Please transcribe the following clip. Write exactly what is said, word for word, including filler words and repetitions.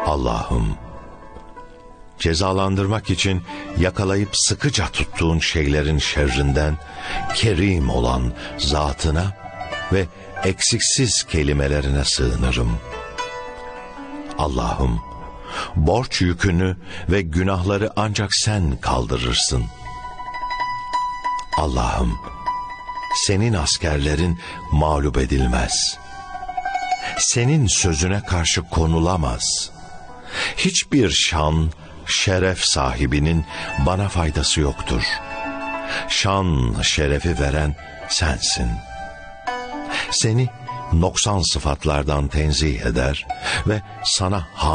Allah'ım, cezalandırmak için yakalayıp sıkıca tuttuğun şeylerin şerrinden kerim olan zatına ve eksiksiz kelimelerine sığınırım. Allah'ım, borç yükünü ve günahları ancak sen kaldırırsın. Allah'ım, senin askerlerin mağlup edilmez. Senin sözüne karşı konulamaz. Hiçbir şan, şeref sahibinin bana faydası yoktur. Şan, şerefi veren sensin. Seni noksan sıfatlardan tenzih eder ve sana